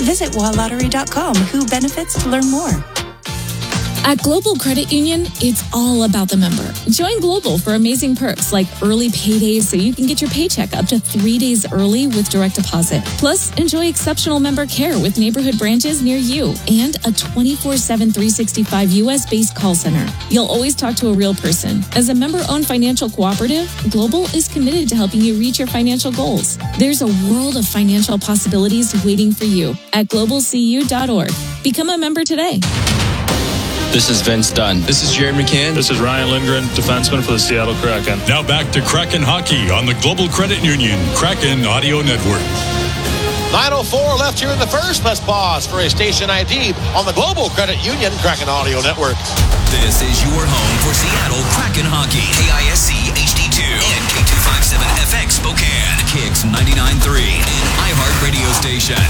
Visit wildlottery.com. Who benefits? Learn more. At Global Credit Union, it's all about the member. Join Global for amazing perks like early paydays so you can get your paycheck up to 3 days early with direct deposit. Plus, enjoy exceptional member care with neighborhood branches near you and a 24/7 365 U.S.-based call center. You'll always talk to a real person. As a member-owned financial cooperative, Global is committed to helping you reach your financial goals. There's a world of financial possibilities waiting for you at globalcu.org. Become a member today. This is Vince Dunn. This is Jerry McCann. This is Ryan Lindgren, defenseman for the Seattle Kraken. Now back to Kraken Hockey on the Global Credit Union Kraken Audio Network. 9:04 left here in the first. Let's pause for a station ID on the Global Credit Union Kraken Audio Network. This is your home for Seattle Kraken Hockey. KISC HD2 and K257FX Spokane. Kicks 99.3 and iHeart radio station.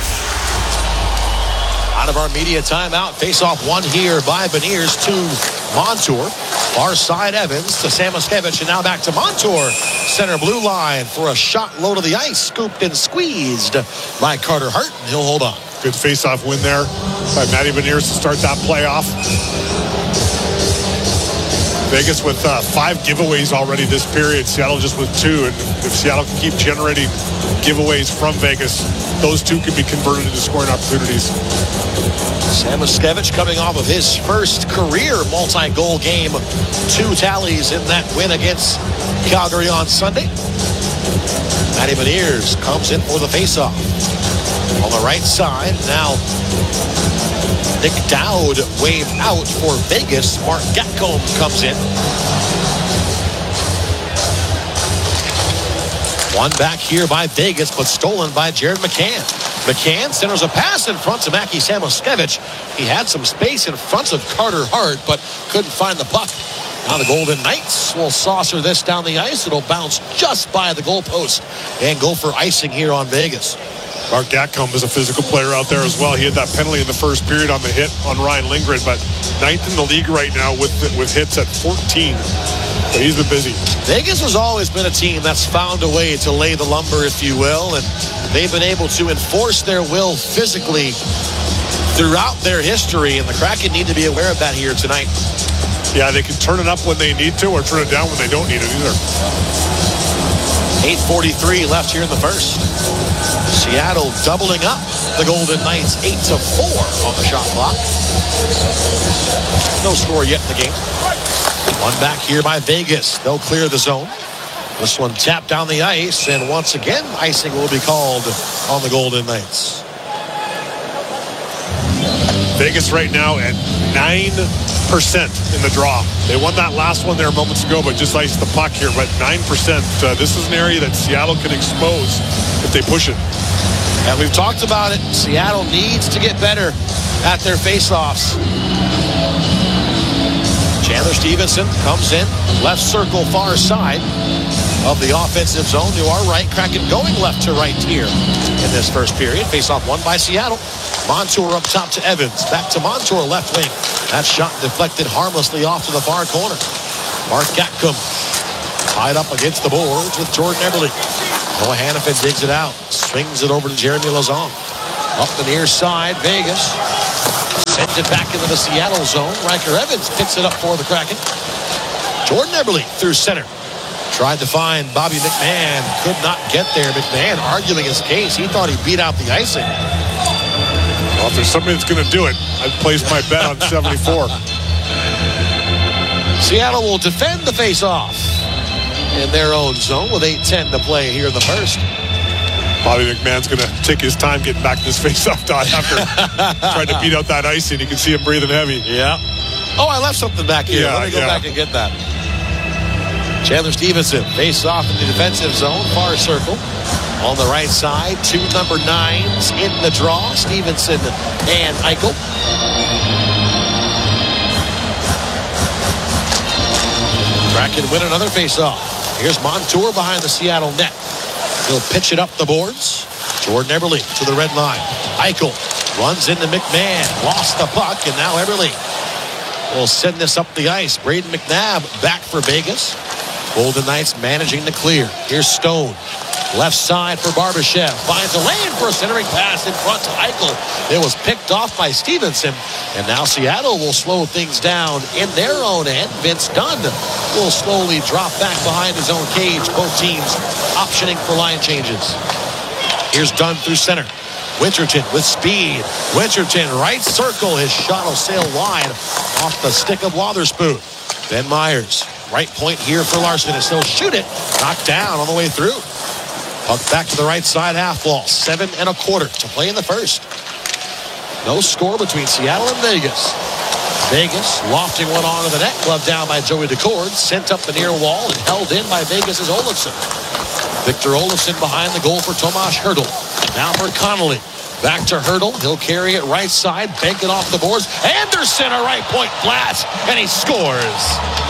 Out of our media timeout, face-off one here by Beniers to Montour. Far side Evans to Samoskevich, and now back to Montour. Center blue line for a shot low to the ice. Scooped and squeezed by Carter Hart, and he'll hold on. Good face-off win there by Matty Beniers to start that playoff. Vegas with 5 giveaways already this period. Seattle just with 2. And if Seattle can keep generating giveaways from Vegas, those 2 can be converted into scoring opportunities. Samoskevich coming off of his first career multi-goal game. 2 tallies in that win against Calgary on Sunday. Matty Beniers comes in for the faceoff. On the right side, now Nick Dowd waved out for Vegas. Mark Gatcomb comes in. One back here by Vegas, but stolen by Jared McCann. McCann centers a pass in front to Mackie Samoskevich. He had some space in front of Carter Hart, but couldn't find the puck. Now the Golden Knights will saucer this down the ice. It'll bounce just by the goalpost and go for icing here on Vegas. Mark Gatcomb is a physical player out there as well. He had that penalty in the first period on the hit on Ryan Lindgren, but 9th in the league right now with hits at 14. So he's been busy. Vegas has always been a team that's found a way to lay the lumber, if you will, and they've been able to enforce their will physically throughout their history, and the Kraken need to be aware of that here tonight. Yeah, they can turn it up when they need to or turn it down when they don't need it either. 8:43 left here in the first. Seattle doubling up the Golden Knights 8-4 on the shot clock. No score yet in the game. One back here by Vegas. They'll clear the zone. This one tapped down the ice, and once again, icing will be called on the Golden Knights. Vegas right now at 9% in the draw. They won that last one there moments ago, but just iced the puck here. But 9%. This is an area that Seattle can expose if they push it. And we've talked about it. Seattle needs to get better at their faceoffs. Chandler Stevenson comes in, left circle, far side of the offensive zone. To our right, Kraken going left to right here in this first period. Faceoff won by Seattle. Montour up top to Evans. Back to Montour, left wing. That shot deflected harmlessly off to the far corner. Mark Gatcomb tied up against the boards with Jordan Eberle. Noah Hannafin digs it out. Swings it over to Jeremy Lauzon. Up the near side, Vegas. Sends it back into the Seattle zone. Riker Evans picks it up for the Kraken. Jordan Eberle through center. Tried to find Bobby McMahon. Could not get there. McMahon arguing his case. He thought he beat out the icing. Well, if there's somebody that's going to do it, I'd place my bet on 74. Seattle will defend the face-off in their own zone with 8:10 to play here in the first. Bobby McMahon's going to take his time getting back to this face-off dot after trying to beat out that icing. You can see him breathing heavy. Yeah. Oh, I left something back here. Let me go back and get that. Chandler Stevenson face-off in the defensive zone, far circle. On the right side, 2 number 9s in the draw, Stevenson and Eichel. Kraken win another face-off. Here's Montour behind the Seattle net. He'll pitch it up the boards. Jordan Eberle to the red line. Eichel runs into McMahon. Lost the puck, and now Eberle will send this up the ice. Braden McNabb back for Vegas. Golden Knights managing the clear. Here's Stone. Left side for Barbashev. Finds a lane for a centering pass in front to Eichel. It was picked off by Stevenson. And now Seattle will slow things down in their own end. Vince Dunn will slowly drop back behind his own cage. Both teams optioning for line changes. Here's Dunn through center. Winterton with speed. Winterton right circle. His shot will sail wide off the stick of Wotherspoon. Ben Myers, right point here for Larson. He'll shoot it. Knocked down on the way through. Puck back to the right side half wall. 7 1/4 to play in the first. No score between Seattle and Vegas. Vegas lofting one onto the net. Glove down by Joey Decord. Sent up the near wall and held in by Vegas' Olofsson. Victor Olofsson behind the goal for Tomas Hertl. Now for Connolly. Back to Hertl. He'll carry it right side. Bank it off the boards. Anderson a right point blast. And he scores.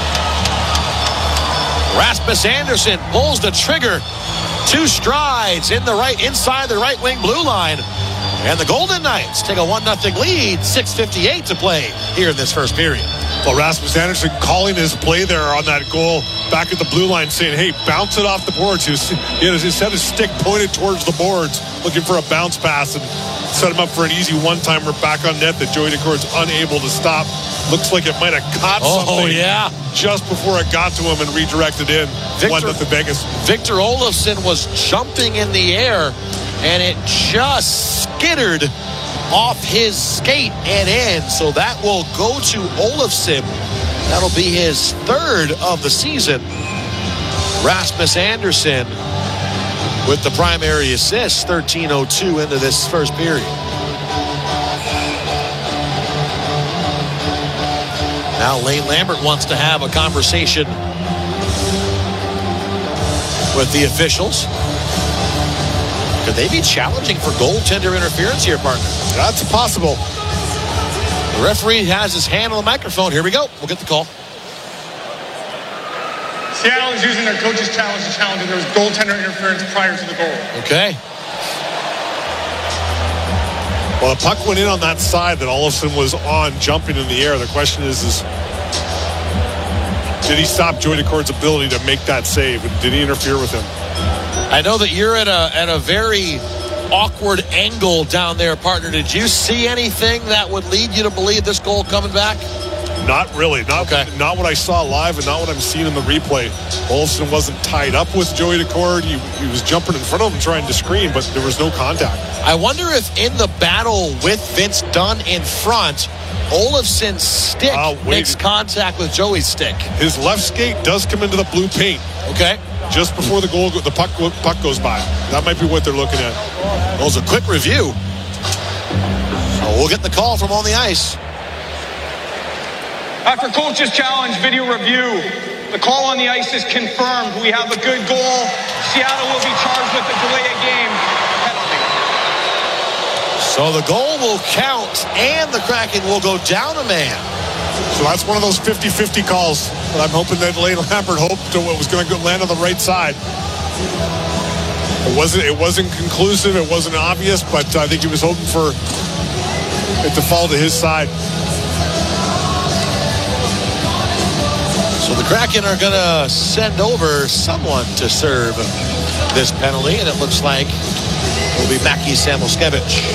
Rasmus Anderson pulls the trigger. 2 strides in the right inside the right wing blue line. And the Golden Knights take a 1-0 lead. 6:58 to play here in this first period. Well, Rasmus Anderson calling his play there on that goal back at the blue line, saying, hey, bounce it off the boards. He had his stick pointed towards the boards, looking for a bounce pass, and set him up for an easy one-timer back on net that Joey Decord's unable to stop. Looks like it might have caught something just before it got to him and redirected in. 1-0 Vegas. Victor Olofsson was jumping in the air, and it just skittered off his skate and in. So that will go to Olofsson. That'll be his 3rd of the season. Rasmus Anderson with the primary assist. 13:02 into this first period. Now Lane Lambert wants to have a conversation with the officials. Could they be challenging for goaltender interference here, partner? That's possible. The referee has his hand on the microphone. Here we go. We'll get the call. Seattle is using their coach's challenge to challenge if there was goaltender interference prior to the goal. Okay. Well, the puck went in on that side that Olofsson was on, jumping in the air. The question is did he stop Joey Decord's ability to make that save? And did he interfere with him? I know that you're at a very awkward angle down there, partner. Did you see anything that would lead you to believe this goal coming back? Not really. Not what I saw live and not what I'm seeing in the replay. Olofsson wasn't tied up with Joey Decord. He was jumping in front of him trying to screen, but there was no contact. I wonder if in the battle with Vince Dunn in front, Olofsson's stick makes contact with Joey's stick. His left skate does come into the blue paint. Okay. Just before the puck goes by. That might be what they're looking at. Well, it was a quick review. So we'll get the call from on the ice. After coach's challenge video review, the call on the ice is confirmed. We have a good goal. Seattle will be charged with a delay of game penalty. So the goal will count, and the Kraken will go down a man. So that's one of those 50-50 calls. But I'm hoping that Lane Lambert hoped it was going to land on the right side. It wasn't conclusive. It wasn't obvious, but I think he was hoping for it to fall to his side. So the Kraken are going to send over someone to serve this penalty, and it looks like it will be Mackie Samoskevich.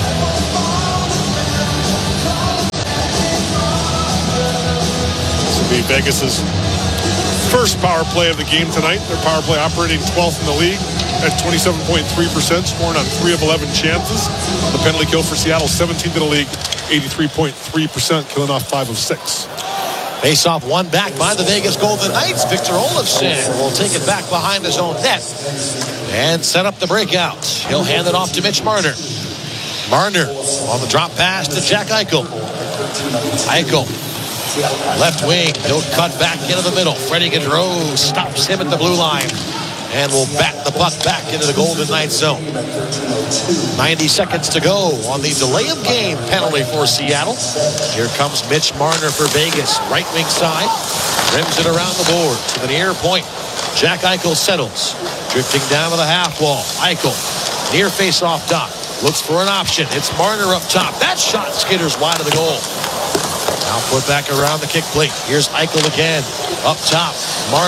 This will be Vegas's first power play of the game tonight. Their power play operating 12th in the league at 27.3%, scoring on 3 of 11 chances. The penalty kill for Seattle, 17th in the league, 83.3%, killing off 5 of 6. Face-off won back by the Vegas Golden Knights. Victor Olofsson will take it back behind his own net and set up the breakout. He'll hand it off to Mitch Marner. Marner on the drop pass to Jack Eichel. Eichel, left wing. He'll cut back into the middle. Freddie Gaudreau stops him at the blue line and will bat the puck back into the Golden Knights zone. 90 seconds to go on the delay of game penalty for Seattle. Here comes Mitch Marner for Vegas. Right wing side. Rims it around the board to the near point. Jack Eichel settles. Drifting down to the half wall. Eichel near face-off dot. Looks for an option. It's Marner up top. That shot skitters wide of the goal. Now put back around the kick plate. Here's Eichel again. Up top. Marner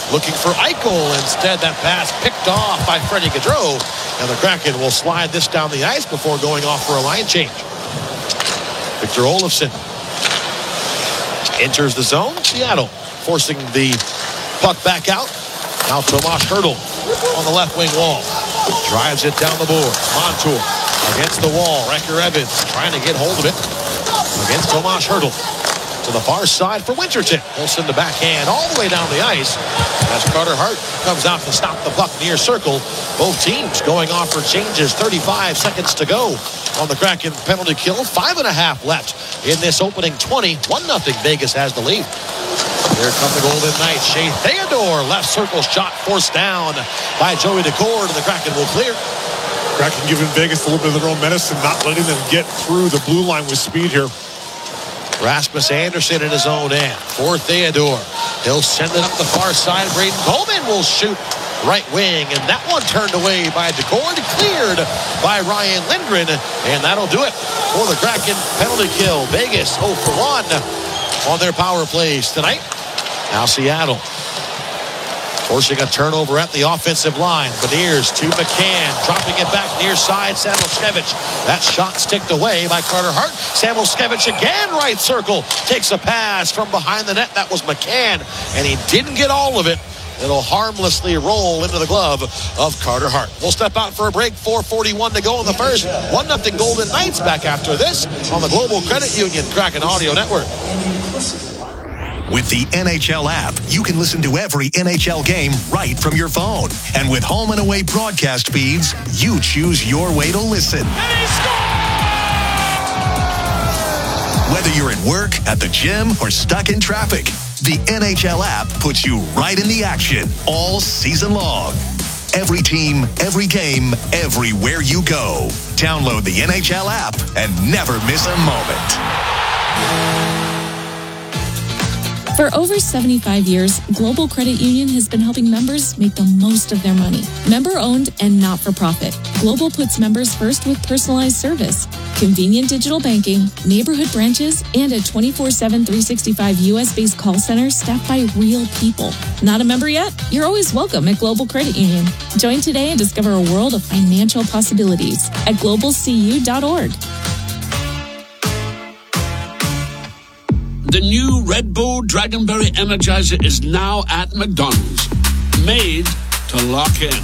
looking for Eichel. Instead, that pass picked off by Freddie Gaudreau. And the Kraken will slide this down the ice before going off for a line change. Victor Olofsson enters the zone. Seattle forcing the puck back out. Now Tomas Hertl on the left wing wall. Drives it down the board. Montour against the wall. Riker Evans trying to get hold of it against Tomas Hertl. To the far side for Winterton. He'll send the backhand all the way down the ice as Carter Hart comes out to stop the puck near circle. Both teams going off for changes. 35 seconds to go on the Kraken penalty kill. 5.5 left in this opening 20. 1-0 Vegas has the lead. Here come the Golden Knights. Shea Theodore, left circle shot forced down by Joey Decord, and the Kraken will clear. Kraken giving Vegas a little bit of their own medicine, not letting them get through the blue line with speed here. Rasmus Anderson in his own end for Theodore. He'll send it up the far side. Braden Coleman will shoot right wing, and that one turned away by Decord, cleared by Ryan Lindgren, and that'll do it for the Kraken penalty kill. Vegas 0 for 1 on their power plays tonight. Now Seattle forcing a turnover at the offensive line. Beniers to McCann, dropping it back near side. Samoskevich. That shot sticked away by Carter Hart. Samoskevich again, right circle. Takes a pass from behind the net. That was McCann, and he didn't get all of it. It'll harmlessly roll into the glove of Carter Hart. We'll step out for a break. 4:41 to go in the first. 1-0 Golden Knights back after this on the Global Credit Union Kraken Audio Network. With the NHL app, you can listen to every NHL game right from your phone. And with home and away broadcast feeds, you choose your way to listen. Whether you're at work, at the gym, or stuck in traffic, the NHL app puts you right in the action all season long. Every team, every game, everywhere you go. Download the NHL app and never miss a moment. For over 75 years, Global Credit Union has been helping members make the most of their money. Member-owned and not-for-profit, Global puts members first with personalized service, convenient digital banking, neighborhood branches, and a 24/7, 365 U.S.-based call center staffed by real people. Not a member yet? You're always welcome at Global Credit Union. Join today and discover a world of financial possibilities at globalcu.org. The new Red Bull Dragonberry Energizer is now at McDonald's. Made to lock in.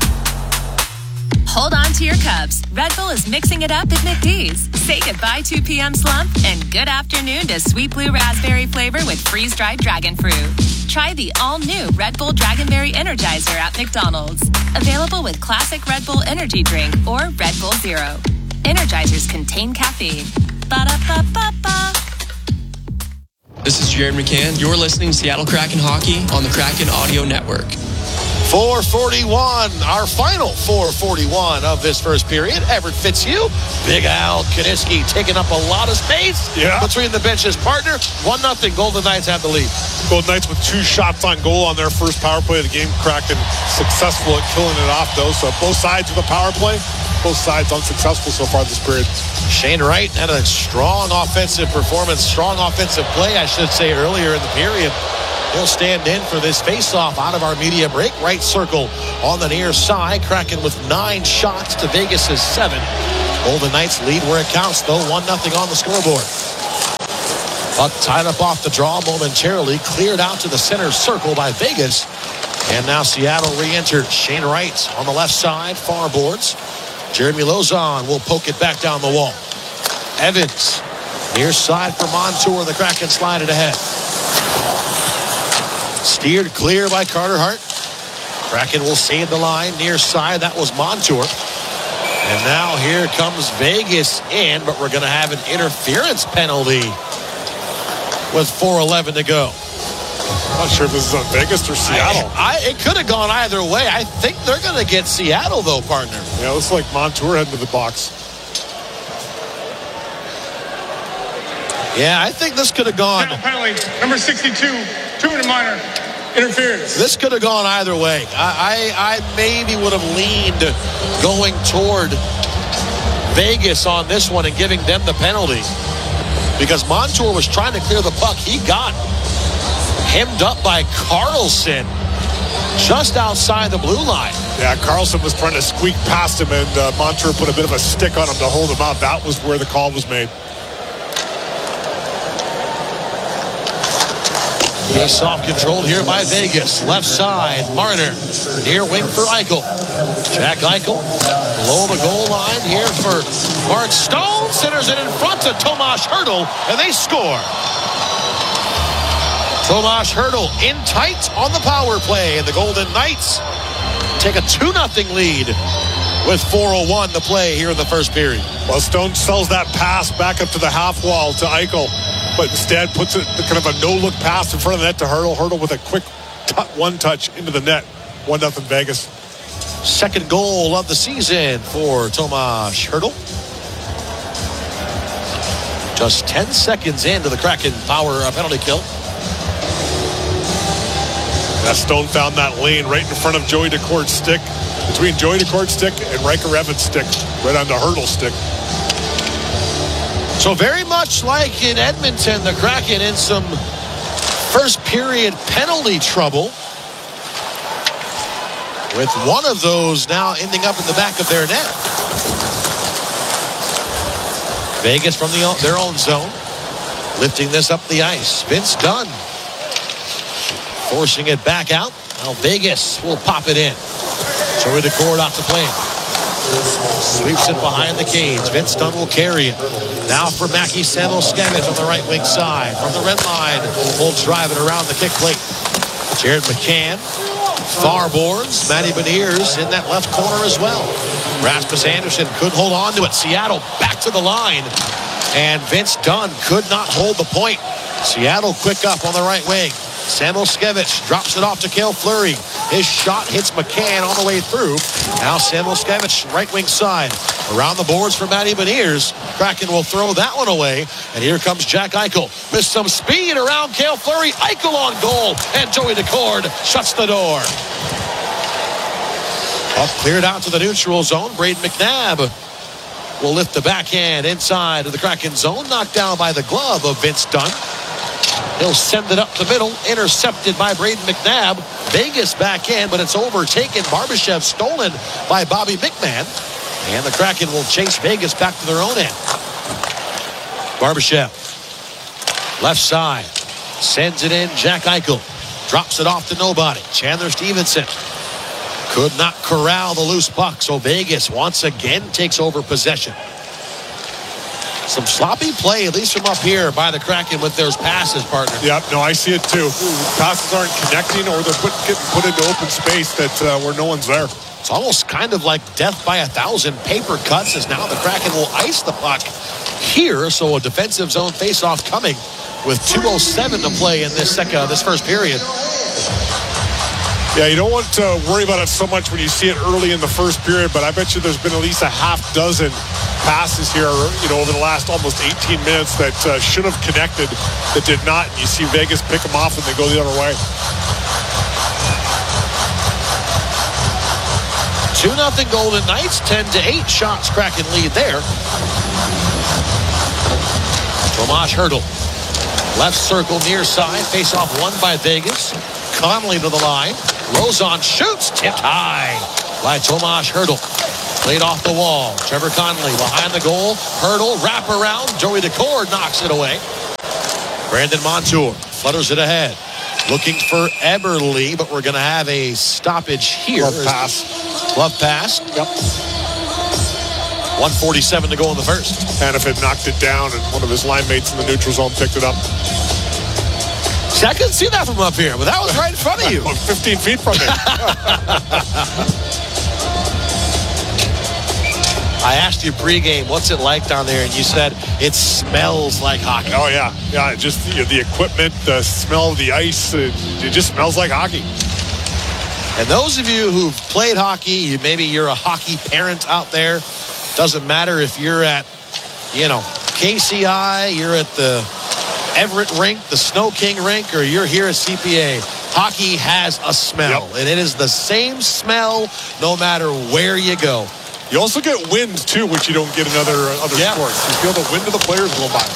Hold on to your cups. Red Bull is mixing it up at McD's. Say goodbye 2 p.m. slump and good afternoon to sweet blue raspberry flavor with freeze-dried dragon fruit. Try the all-new Red Bull Dragonberry Energizer at McDonald's. Available with classic Red Bull energy drink or Red Bull Zero. Energizers contain caffeine. Ba-da-ba-ba-ba. This is Jared McCann. You're listening to Seattle Kraken Hockey on the Kraken Audio Network. 4:41, our final 4:41 of this first period. Everett Fitzhugh, Big Al Kaniski taking up a lot of space between the benches. Partner, 1-0. Golden Knights have the lead. Golden Knights with 2 shots on goal on their first power play of the game. Kraken successful at killing it off, though. So both sides of the power play, both sides unsuccessful so far this period. Shane Wright had a strong offensive performance, strong offensive play, I should say, earlier in the period. He'll stand in for this face-off out of our media break. Right circle on the near side. Kraken with 9 shots to Vegas' 7. Golden Knights lead where it counts, though. 1-0 on the scoreboard. Puck tied up off the draw momentarily. Cleared out to the center circle by Vegas. And now Seattle re-entered. Shane Wright on the left side, far boards. Jeremy Lauzon will poke it back down the wall. Evans, near side for Montour. The Kraken slide it ahead. Steered clear by Carter Hart. Kraken will save the line near side. That was Montour. And now here comes Vegas in, but we're going to have an interference penalty with 4:11 to go. I'm not sure if this is on Vegas or Seattle. It could have gone either way. I think they're going to get Seattle, though, partner. Yeah, it looks like Montour heading to the box. Yeah, I think this could have gone. Penalty, number 62, 2-minute minor, interference. This could have gone either way. I maybe would have leaned going toward Vegas on this one and giving them the penalty. Because Montour was trying to clear the puck. He got hemmed up by Carlson. just outside the blue line. Yeah, Carlson was trying to squeak past him, and Montour put a bit of a stick on him to hold him up. That was where the call was made. Face-off controlled here by Vegas. Left side, Marner. Near wing for Eichel. Jack Eichel below the goal line here for Mark Stone. Centers it in front of Tomas Hertl, and they score. Tomas Hertl in tight on the power play, and the Golden Knights take a 2-0 lead with 4:01 to play here in the first period. Well, Stone sells that pass back up to the half wall to Eichel, but instead puts it kind of a no-look pass in front of the net to Hertl. Hertl with a quick one touch into the net. 1-0 Vegas. Second goal of the season for Tomas Hertl. Just 10 seconds into the Kraken power penalty kill. That Stone found that lane right in front of Joey Decort's stick, between Joey Decort's stick and Riker Evans' stick, right on the Hertl's stick. So very much like in Edmonton, the Kraken in some first period penalty trouble, with one of those now ending up in the back of their net. Vegas from their own zone, lifting this up the ice. Vince Dunn forcing it back out. Now Vegas will pop it in. Joey Daccord off the plane. Sweeps it behind the cage. Vince Dunn will carry it. Now for Mackie Samuelsevich on the right wing side. From the red line, will drive it around the kick plate. Jared McCann, far boards. Matty Beniers in that left corner as well. Rasmus Andersson could hold on to it. Seattle back to the line. And Vince Dunn could not hold the point. Seattle quick up on the right wing. Samuelsevich drops it off to Cale Fleury. His shot hits McCann on the way through. Now Samuelsevich, right wing side. Around the boards for Matty Beniers. Kraken will throw that one away. And here comes Jack Eichel with some speed around Cale Fleury. Eichel on goal. And Joey Daccord shuts the door. Up cleared out to the neutral zone. Braden McNabb will lift the backhand inside of the Kraken zone. Knocked down by the glove of Vince Dunn. He'll send it up the middle, intercepted by Braden McNabb. Vegas back in, but it's overtaken. Barbashev stolen by Bobby McMahon. And the Kraken will chase Vegas back to their own end. Barbashev, left side, sends it in. Jack Eichel drops it off to nobody. Chandler Stevenson could not corral the loose puck, so Vegas once again takes over possession. Some sloppy play, at least from up here, by the Kraken with those passes, partner. Yep, no, I see it too. Passes aren't connecting, or they're getting put into open space that where no one's there. It's almost kind of like death by 1,000 paper cuts, as now the Kraken will ice the puck here. So a defensive zone faceoff coming with 2:07 to play in this first period. Yeah, you don't want to worry about it so much when you see it early in the first period, but I bet you there's been at least a half dozen passes here, over the last almost 18 minutes that should have connected, that did not. And you see Vegas pick them off and they go the other way. 2-0 Golden Knights, 10-8 shots Kraken lead there. Tomas Hertl, left circle near side, face off won by Vegas. Connolly to the line. Rozon shoots, tipped high by Tomas Hertl. Played off the wall. Trevor Connolly behind the goal. Hertl, wrap around. Joey Daccord knocks it away. Brandon Montour flutters it ahead. Looking for Eberle, but we're going to have a stoppage here. Glove pass. Glove pass. Yep. 1:47 to go in the first. Hanifin knocked it down, and one of his line mates in the neutral zone picked it up. See, I couldn't see that from up here, but that was right in front of you. 15 feet from me. I asked you pregame, what's it like down there? And you said it smells like hockey. Oh, yeah. Yeah, just the equipment, the smell of the ice, it just smells like hockey. And those of you who've played hockey, maybe you're a hockey parent out there. Doesn't matter if you're at, KCI, you're at the Everett rink, the Snow King rink, or you're here at CPA. Hockey has a smell, and it is the same smell no matter where you go. You also get wind, too, which you don't get in other sports. You feel the wind of the players go by.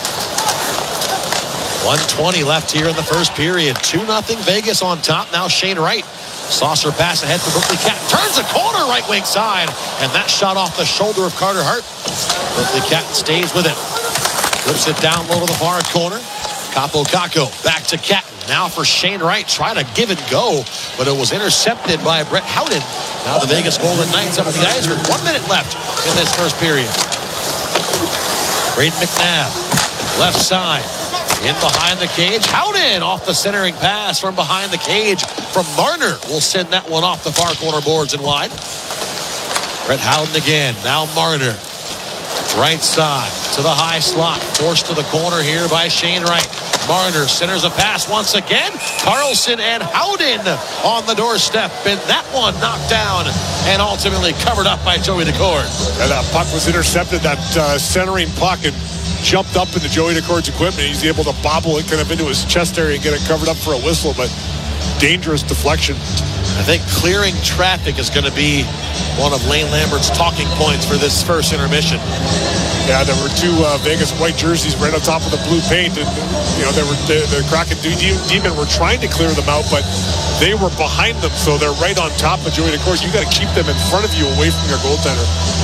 1:20 left here in the first period. 2-0 Vegas on top. Now Shane Wright Saucer pass ahead for Berkeley Catton. Turns a corner right wing side. And that shot off the shoulder of Carter Hart. Berkeley Catton stays with it. Flips it down low to the far corner. Capo Caco back to Catton. Now for Shane Wright. Trying to give and go. But it was intercepted by Brett Howden. Now the Vegas Golden Knights up at the ice with 1 minute left in this first period. Braden McNabb. Left side. In behind the cage. Howden off the centering pass from behind the cage from Marner. Will send that one off the far corner boards and wide. Brett Howden again. Now Marner. Right side to the high slot. Forced to the corner here by Shane Wright. Marner centers a pass once again. Carlson and Howden on the doorstep. And that one knocked down and ultimately covered up by Joey Decord. And that puck was intercepted. That centering puck and jumped up into Joey Decord's equipment. He's able to bobble it kind of into his chest area and get it covered up for a whistle. But dangerous deflection. I think clearing traffic is going to be one of Lane Lambert's talking points for this first intermission. Yeah, there were two Vegas white jerseys right on top of the blue paint, and the Kraken Demon were trying to clear them out, but they were behind them, so they're right on top of Joey Decord. You got to keep them in front of you, away from your goaltender.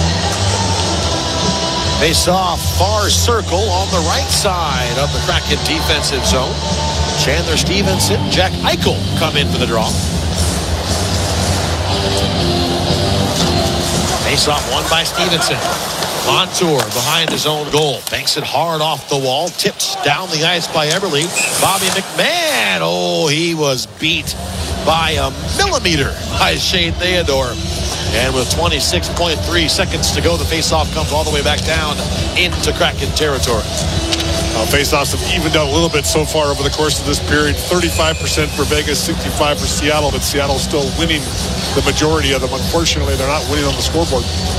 Face off far circle on the right side of the Kraken defensive zone. Chandler Stevenson, Jack Eichel come in for the draw. Face-off won by Stevenson. Montour behind his own goal. Banks it hard off the wall. Tipped down the ice by Eberle. Bobby McMahon. Oh, he was beat by a millimeter by Shane Theodore. And with 26.3 seconds to go, the face-off comes all the way back down into Kraken territory. Face-offs have evened out a little bit so far over the course of this period. 35% for Vegas, 65% for Seattle, but Seattle's still winning the majority of them. Unfortunately, they're not winning on the scoreboard.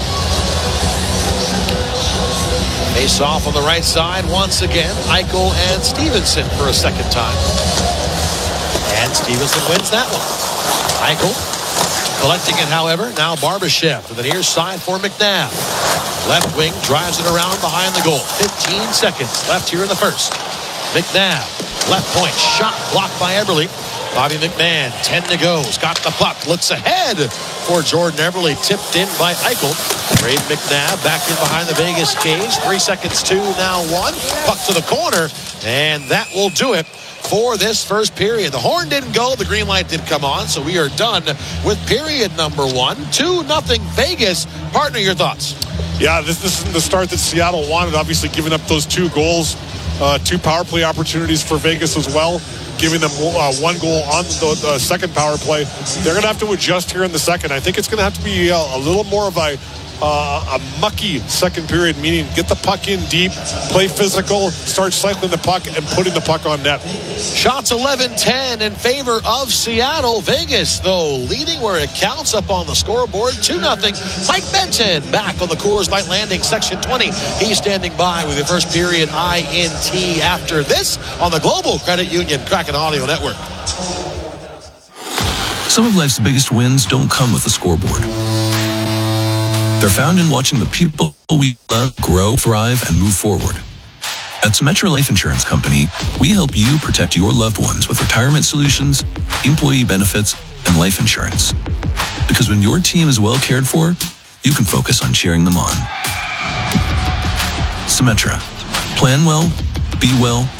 Face-off on the right side once again. Eichel and Stevenson for a second time. And Stevenson wins that one. Eichel collecting it, however. Now Barbashev to the near side for McNabb. Left wing drives it around behind the goal. 15 seconds left here in the first. McNabb, left point, shot blocked by Eberle. Bobby McMahon, 10 to go. He's got the puck, looks ahead for Jordan Eberle, tipped in by Eichel. Braden McNabb back in behind the Vegas cage. 3 seconds, 2, now 1. Puck to the corner, and that will do it for this first period. The horn didn't go, the green light didn't come on, so we are done with period number 1. 2-0 Vegas. Partner, your thoughts? Yeah, this isn't the start that Seattle wanted. Obviously, giving up those 2 goals, 2 power play opportunities for Vegas as well, giving them 1 goal on the second power play. They're going to have to adjust here in the second. I think it's going to have to be a little more of a mucky second period, meaning get the puck in deep, play physical, start cycling the puck, and putting the puck on net. Shots 11-10 in favor of Seattle. Vegas, though, leading where it counts up on the scoreboard, 2-0. Mike Benton back on the Coors Light Landing, Section 20. He's standing by with the first period INT after this on the Global Credit Union Kraken Audio Network. Some of life's biggest wins don't come with a scoreboard. They're found in watching the people we love grow, thrive, and move forward. At Symetra Life Insurance Company, we help you protect your loved ones with retirement solutions, employee benefits, and life insurance. Because when your team is well cared for, you can focus on cheering them on. Symetra. Plan well, be well,